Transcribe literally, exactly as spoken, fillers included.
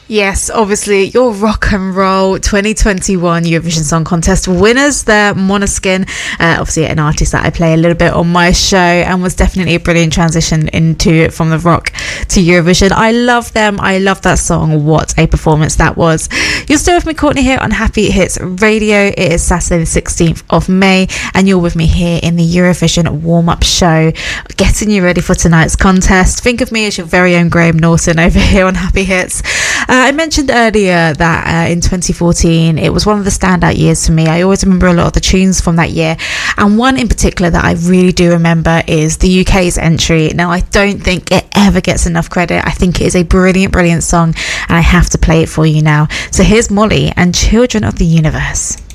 Yes, obviously, your rock and roll twenty twenty-one Eurovision Song Contest winners, the Måneskin, uh, obviously an artist that I play a little bit on my show, and was definitely a brilliant transition into from the rock to Eurovision. I love them. I love that song. What a performance that was. You're still with me, Courtney, here on Happy Hits Radio. It is Saturday the sixteenth of May, and you're with me here in the Eurovision warm-up show, getting you ready for tonight's contest. Think of me as your very own Graham Norton over here on Happy Hits. Uh, I mentioned earlier that uh, in twenty fourteen it was one of the standout years for me. I always remember a lot of the tunes from that year, and one in particular that I really do remember is the U K's entry. Now, I don't think it ever gets enough credit. I think it is a brilliant, brilliant song, and I have to play it for you now. So here's Molly and Children of the Universe.